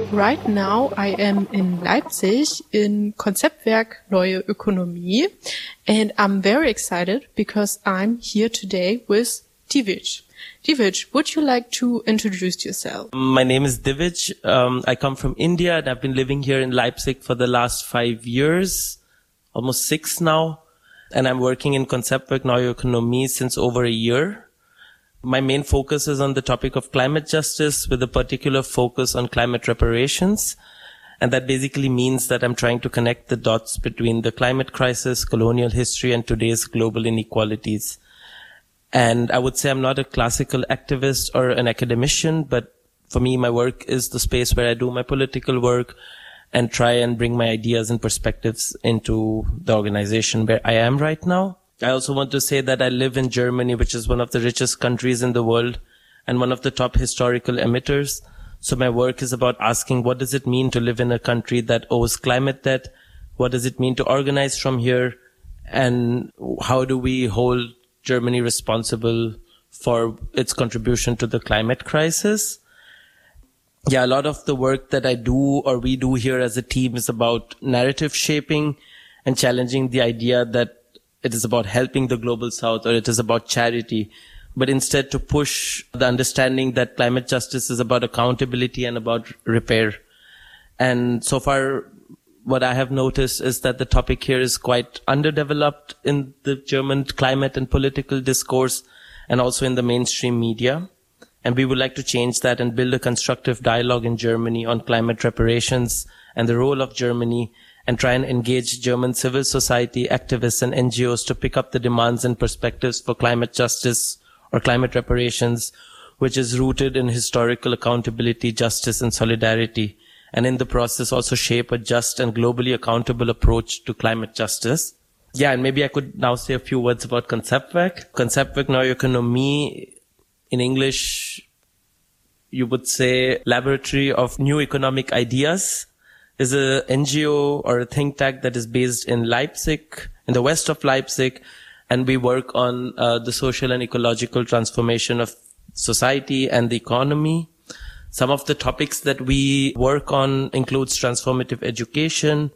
Right now I am in Leipzig in Konzeptwerk Neue Ökonomie, and I'm very excited because I'm here today with Divij. Divij, would you like to introduce yourself? My name is Divij. I come from India and I've been living here in Leipzig for the last 5 years, almost 6 now. And I'm working in Konzeptwerk Neue Ökonomie since over a year. My main focus is on the topic of climate justice with a particular focus on climate reparations. And that basically means that I'm trying to connect the dots between the climate crisis, colonial history, and today's global inequalities. And I would say I'm not a classical activist or an academician, but for me, my work is the space where I do my political work and try and bring my ideas and perspectives into the organization where I am right now. I also want to say that I live in Germany, which is one of the richest countries in the world and one of the top historical emitters. So my work is about asking, what does it mean to live in a country that owes climate debt? What does it mean to organize from here? And how do we hold Germany responsible for its contribution to the climate crisis? Yeah, a lot of the work that I do or we do here as a team is about narrative shaping and challenging the idea that it is about helping the global south or it is about charity, but instead to push the understanding that climate justice is about accountability and about repair. And so far, what I have noticed is that the topic here is quite underdeveloped in the German climate and political discourse and also in the mainstream media. And we would like to change that and build a constructive dialogue in Germany on climate reparations and the role of Germany, and try and engage German civil society activists and NGOs to pick up the demands and perspectives for climate justice or climate reparations, which is rooted in historical accountability, justice, and solidarity, and in the process also shape a just and globally accountable approach to climate justice. Yeah, and maybe I could now say a few words about Konzeptwerk. Konzeptwerk Neue Ökonomie, in English, you would say Laboratory of New Economic Ideas, is a NGO or a think tank that is based in Leipzig, in the west of Leipzig, and we work on the social and ecological transformation of society and the economy. Some of the topics that we work on includes transformative education,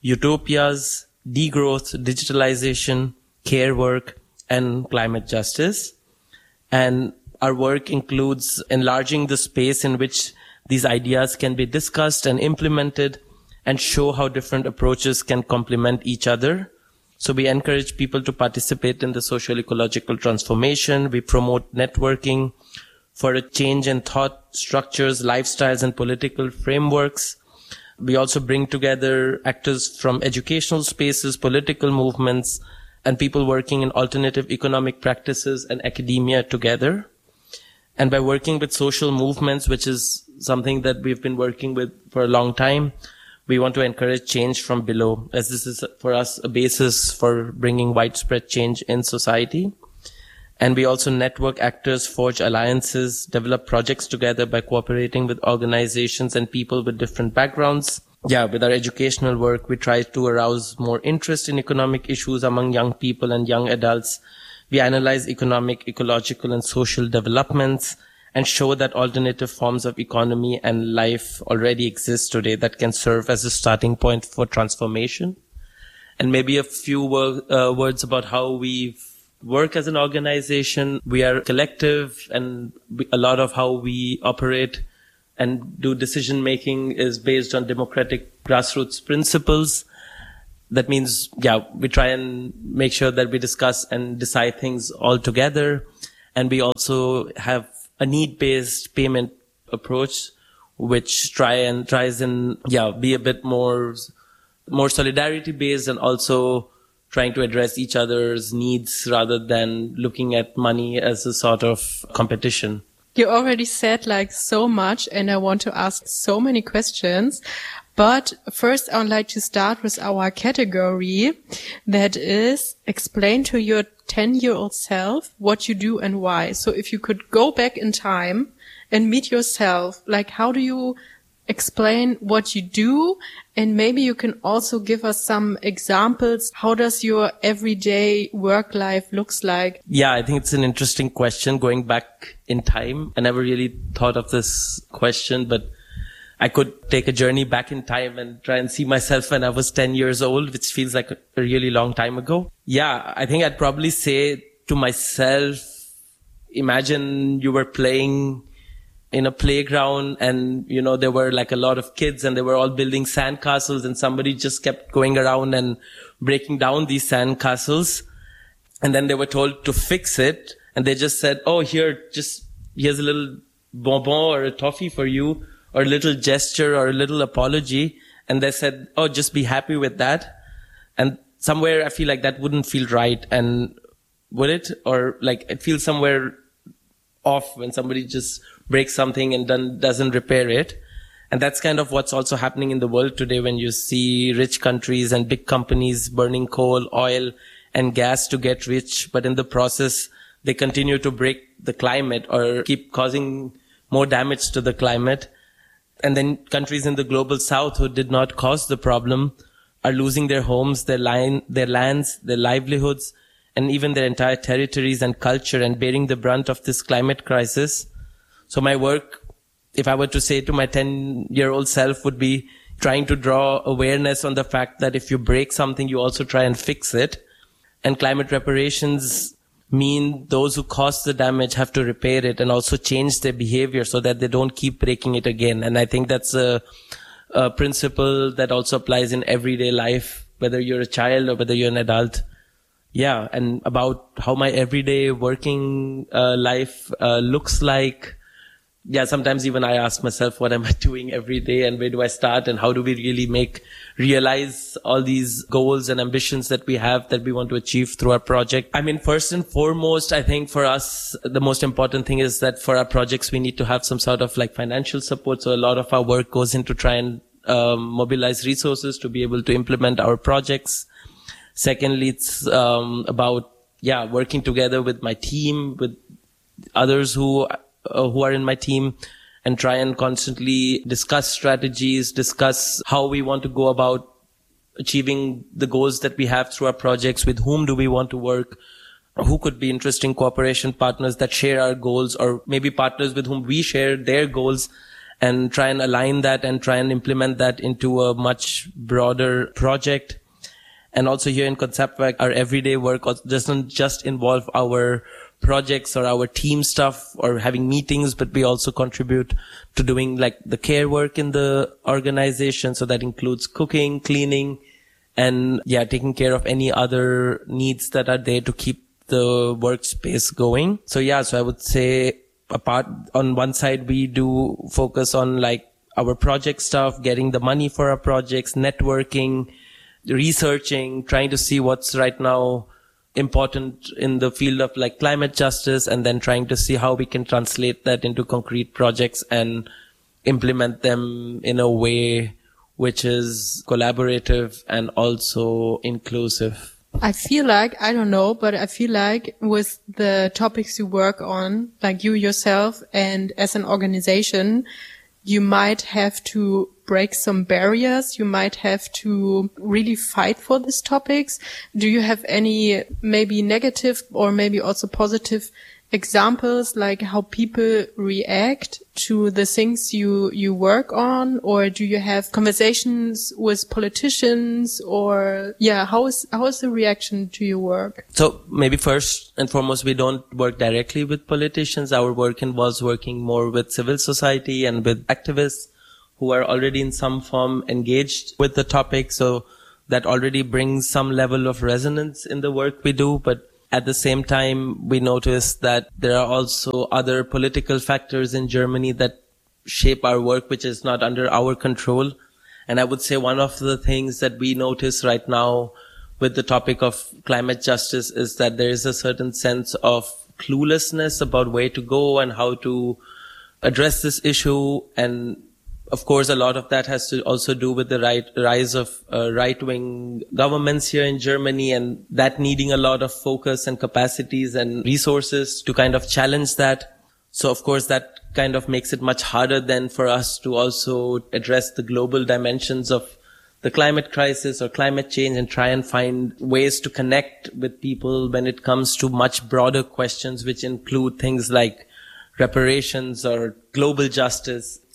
utopias, degrowth, digitalization, care work, and climate justice. And our work includes enlarging the space in which these ideas can be discussed and implemented, and show how different approaches can complement each other. So we encourage people to participate in the social ecological transformation. We promote networking for a change in thought structures, lifestyles, and political frameworks. We also bring together actors from educational spaces, political movements, and people working in alternative economic practices and academia together. And by working with social movements, which is something that we've been working with for a long time, we want to encourage change from below, as this is for us a basis for bringing widespread change in society. And we also network actors, forge alliances, develop projects together by cooperating with organizations and people with different backgrounds. Yeah, with our educational work, we try to arouse more interest in economic issues among young people and young adults. We analyze economic, ecological, and social developments and show that alternative forms of economy and life already exist today that can serve as a starting point for transformation. And maybe a few words about how we work as an organization. We are a collective, and a lot of how we operate and do decision making is based on democratic grassroots principles. That means, we try and make sure that we discuss and decide things all together. And we also have a need-based payment approach, which tries and be a bit more solidarity-based and also trying to address each other's needs rather than looking at money as a sort of competition. You already said so much, and I want to ask so many questions. But first, I would like to start with our category, that is, explain to your 10-year-old self what you do and why. So if you could go back in time and meet yourself, how do you explain what you do? And maybe you can also give us some examples. How does your everyday work life looks like? Yeah, I think it's an interesting question going back in time. I never really thought of this question, but I could take a journey back in time and try and see myself when I was 10 years old, which feels like a really long time ago. Yeah, I think I'd probably say to myself, imagine you were playing in a playground and, you know, there were like a lot of kids and they were all building sandcastles and somebody just kept going around and breaking down these sandcastles. And then they were told to fix it. And they just said, oh, here's a little bonbon or a toffee for you, or a little gesture or a little apology. And they said, oh, just be happy with that. And somewhere I feel like that wouldn't feel right. And would it? Or like it feels somewhere off when somebody just breaks something and doesn't repair it. And that's kind of what's also happening in the world today when you see rich countries and big companies burning coal, oil, and gas to get rich. But in the process, they continue to break the climate or keep causing more damage to the climate. And then countries in the global south who did not cause the problem are losing their homes, their lands, their livelihoods, and even their entire territories and culture, and bearing the brunt of this climate crisis. So my work, if I were to say to my 10-year-old self, would be trying to draw awareness on the fact that if you break something, you also try and fix it. And climate reparations mean those who caused the damage have to repair it and also change their behavior so that they don't keep breaking it again. And I think that's a principle that also applies in everyday life, whether you're a child or whether you're an adult. Yeah. And about how my everyday working life looks like. Yeah, sometimes even I ask myself, what am I doing every day and where do I start and how do we really realize all these goals and ambitions that we have that we want to achieve through our project? I mean, first and foremost, I think for us, the most important thing is that for our projects, we need to have some sort of like financial support. So a lot of our work goes into try and mobilize resources to be able to implement our projects. Secondly, it's about, working together with my team, with others who are in my team, and try and constantly discuss strategies, discuss how we want to go about achieving the goals that we have through our projects, with whom do we want to work, who could be interesting cooperation partners that share our goals, or maybe partners with whom we share their goals, and try and align that and try and implement that into a much broader project. And also here in Conceptwerk, our everyday work doesn't just involve our projects or our team stuff or having meetings, but we also contribute to doing like the care work in the organization. So that includes cooking, cleaning, and taking care of any other needs that are there to keep the workspace going. So I would say on one side, we do focus on like our project stuff, getting the money for our projects, networking, researching, trying to see what's right now important in the field of like climate justice, and then trying to see how we can translate that into concrete projects and implement them in a way which is collaborative and also inclusive. I feel like, I don't know, but I feel like with the topics you work on, like you yourself and as an organization, you might have to break some barriers. You might have to really fight for these topics. Do you have any maybe negative or maybe also positive examples, like how people react to the things you work on? Or do you have conversations with politicians, or how is the reaction to your work? So maybe first and foremost, we don't work directly with politicians. Our work involves working more with civil society and with activists who are already in some form engaged with the topic. So that already brings some level of resonance in the work we do. But at the same time, we notice that there are also other political factors in Germany that shape our work, which is not under our control. And I would say one of the things that we notice right now with the topic of climate justice is that there is a certain sense of cluelessness about where to go and how to address this issue. And of course, a lot of that has to also do with the rise of right-wing governments here in Germany, and that needing a lot of focus and capacities and resources to kind of challenge that. So of course, that kind of makes it much harder then for us to also address the global dimensions of the climate crisis or climate change and try and find ways to connect with people when it comes to much broader questions, which include things like reparations or global justice.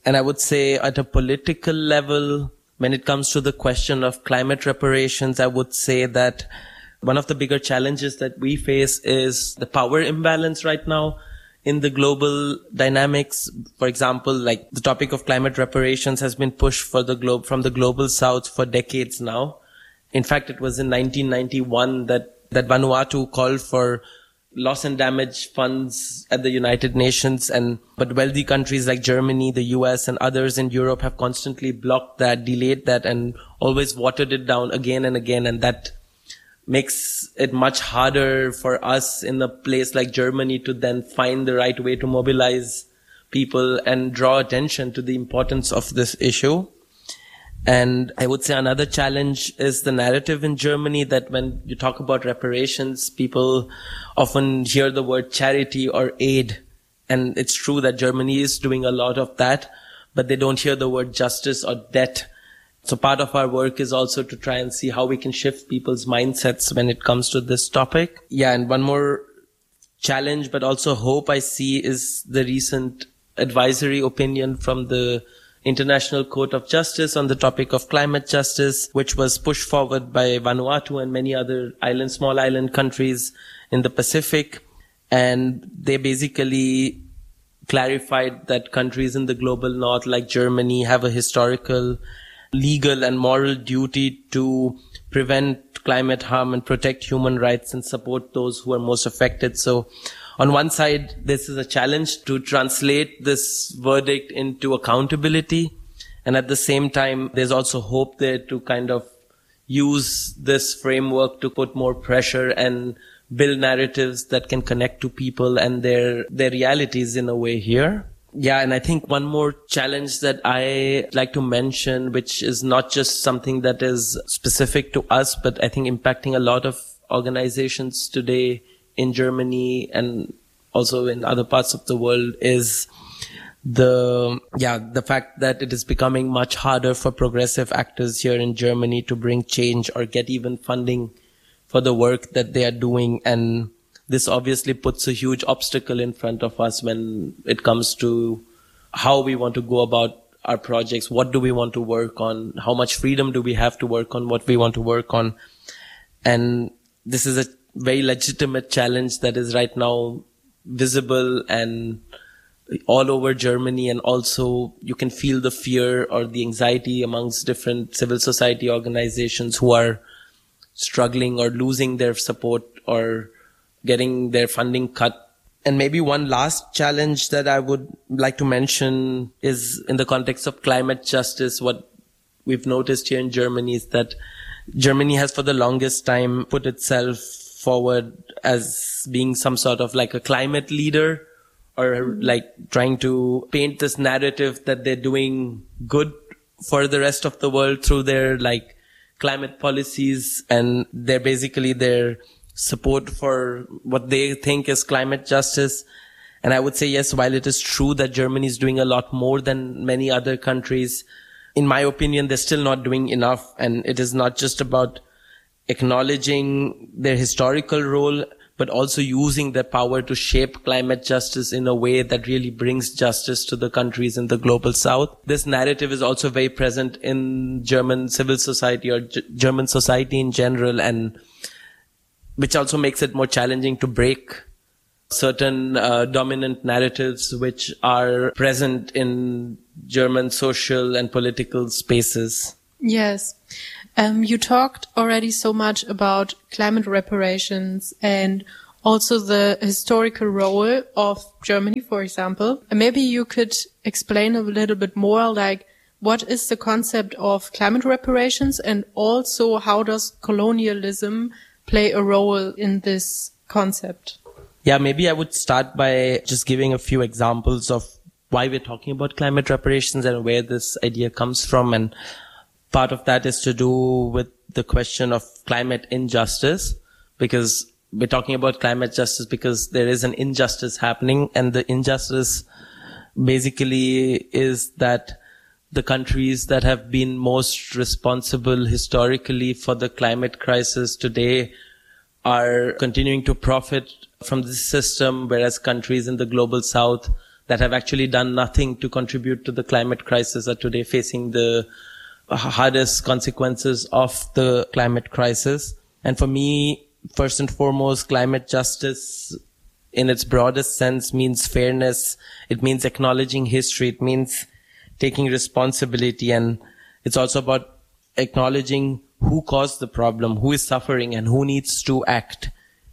And I would say at a political level, when it comes to the question of climate reparations, I would say that one of the bigger challenges that we face is the power imbalance right now in the global dynamics. For example, like the topic of climate reparations has been pushed for the globe from the global south for decades now. In fact, it was in 1991 that Vanuatu called for loss and damage funds at the United Nations, but wealthy countries like Germany, the US, and others in Europe have constantly blocked that, delayed that, and always watered it down again and again. And that makes it much harder for us in a place like Germany to then find the right way to mobilize people and draw attention to the importance of this issue. And I would say another challenge is the narrative in Germany that when you talk about reparations, people often hear the word charity or aid. And it's true that Germany is doing a lot of that, but they don't hear the word justice or debt. So part of our work is also to try and see how we can shift people's mindsets when it comes to this topic. Yeah, and one more challenge, but also hope I see is the recent advisory opinion from the International Court of Justice on the topic of climate justice, which was pushed forward by Vanuatu and many other small island countries in the Pacific. And they basically clarified that countries in the global north, like Germany, have a historical, legal and moral duty to prevent climate harm and protect human rights and support those who are most affected. So on one side, this is a challenge to translate this verdict into accountability. And at the same time, there's also hope there to kind of use this framework to put more pressure and build narratives that can connect to people and their realities in a way here. Yeah, and I think one more challenge that I like to mention, which is not just something that is specific to us, but I think impacting a lot of organizations today in Germany and also in other parts of the world, is the fact that it is becoming much harder for progressive actors here in Germany to bring change or get even funding for the work that they are doing. And this obviously puts a huge obstacle in front of us when it comes to how we want to go about our projects. What do we want to work on? How much freedom do we have to work on what we want to work on? And this is a very legitimate challenge that is right now visible and all over Germany. And also you can feel the fear or the anxiety amongst different civil society organizations who are struggling or losing their support or getting their funding cut. And maybe one last challenge that I would like to mention is in the context of climate justice. What we've noticed here in Germany is that Germany has for the longest time put itself forward as being some sort of like a climate leader, or like trying to paint this narrative that they're doing good for the rest of the world through their like climate policies and their support for what they think is climate justice. And I would say, yes, while it is true that Germany is doing a lot more than many other countries, in my opinion, they're still not doing enough. And it is not just about acknowledging their historical role, but also using their power to shape climate justice in a way that really brings justice to the countries in the global south. This narrative is also very present in German civil society or German society in general, and which also makes it more challenging to break certain dominant narratives which are present in German social and political spaces. Yes. You talked already so much about climate reparations and also the historical role of Germany, for example. Maybe you could explain a little bit more, like, what is the concept of climate reparations, and also how does colonialism play a role in this concept? Yeah, maybe I would start by just giving a few examples of why we're talking about climate reparations and where this idea comes from. And part of that is to do with the question of climate injustice, because we're talking about climate justice because there is an injustice happening, and the injustice basically is that the countries that have been most responsible historically for the climate crisis today are continuing to profit from this system, whereas countries in the global south that have actually done nothing to contribute to the climate crisis are today facing the hardest consequences of the climate crisis. And for me, first and foremost, climate justice in its broadest sense means fairness. It means acknowledging history. It means taking responsibility. And it's also about acknowledging who caused the problem, who is suffering, and who needs to act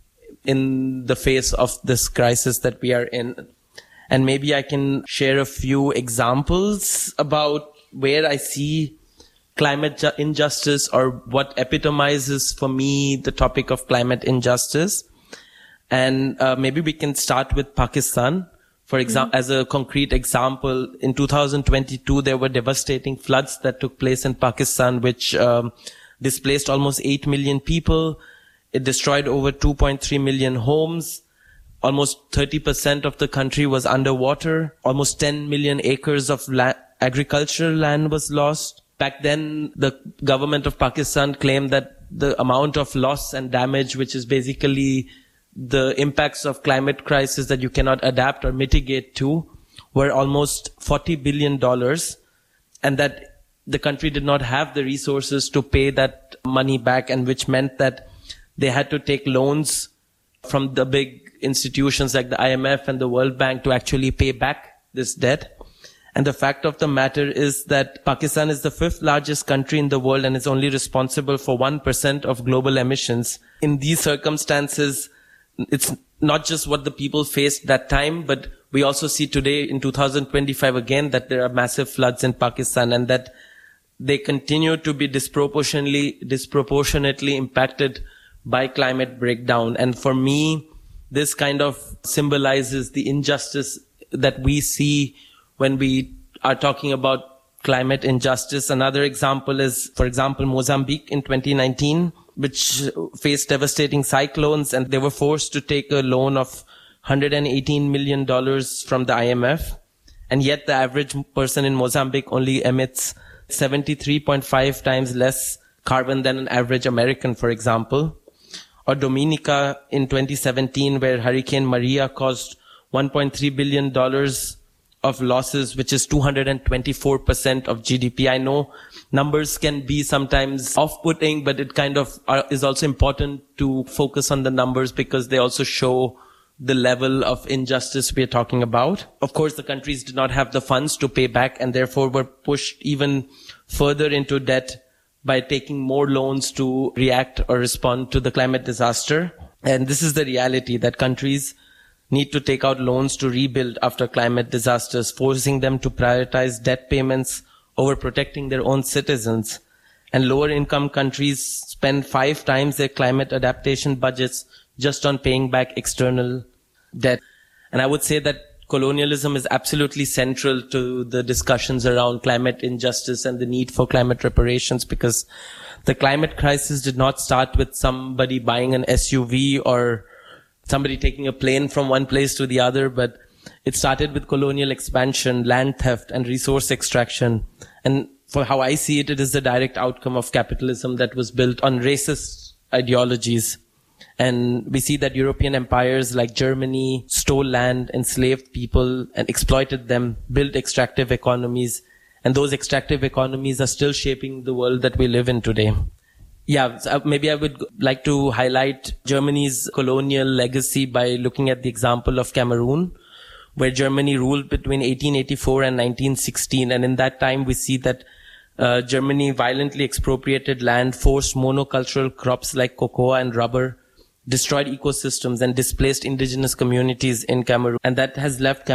in the face of this crisis that we are in. And maybe I can share a few examples about where I see climate injustice, or what epitomizes for me the topic of climate injustice. And maybe we can start with Pakistan. For example, as a concrete example, in 2022, there were devastating floods that took place in Pakistan, which displaced almost 8 million people. It destroyed over 2.3 million homes. Almost 30% of the country was underwater. Almost 10 million acres of agricultural land was lost. Back then, the government of Pakistan claimed that the amount of loss and damage, which is basically the impacts of climate crisis that you cannot adapt or mitigate to, were almost $40 billion, and that the country did not have the resources to pay that money back, and which meant that they had to take loans from the big institutions like the IMF and the World Bank to actually pay back this debt. And the fact of the matter is that Pakistan is the 5th largest country in the world and is only responsible for 1% of global emissions. In these circumstances, it's not just what the people faced that time, but we also see today in 2025 again that there are massive floods in Pakistan, and that they continue to be disproportionately impacted by climate breakdown. And for me, this kind of symbolizes the injustice that we see when we are talking about climate injustice. Another example is, for example, Mozambique in 2019, which faced devastating cyclones, and they were forced to take a loan of $118 million from the IMF. And yet the average person in Mozambique only emits 73.5 times less carbon than an average American, for example. Or Dominica in 2017, where Hurricane Maria caused $1.3 billion of losses, which is 224% of GDP. I know numbers can be sometimes off-putting, but it kind of is also important to focus on the numbers because they also show the level of injustice we are talking about. Of course, the countries did not have the funds to pay back, and therefore were pushed even further into debt by taking more loans to react or respond to the climate disaster. And this is the reality, that countries need to take out loans to rebuild after climate disasters, forcing them to prioritize debt payments over protecting their own citizens. And lower income countries spend 5 times their climate adaptation budgets just on paying back external debt. And I would say that colonialism is absolutely central to the discussions around climate injustice and the need for climate reparations, because the climate crisis did not start with somebody buying an SUV or somebody taking a plane from one place to the other, but it started with colonial expansion, land theft, and resource extraction. And for how I see it, it is the direct outcome of capitalism that was built on racist ideologies. And we see that European empires like Germany stole land, enslaved people, and exploited them, built extractive economies. And those extractive economies are still shaping the world that we live in today. Yeah, so maybe I would like to highlight Germany's colonial legacy by looking at the example of Cameroon, where Germany ruled between 1884 and 1916. And in that time, we see that Germany violently expropriated land, forced monocultural crops like cocoa and rubber, destroyed ecosystems, and displaced indigenous communities in Cameroon. And that has left